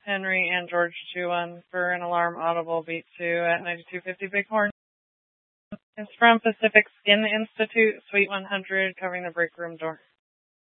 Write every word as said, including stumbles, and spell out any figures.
Henry and George two one for an alarm audible beat two at ninety-two fifty Bighorn. It's from Pacific Skin Institute, Suite one hundred, covering the break room door.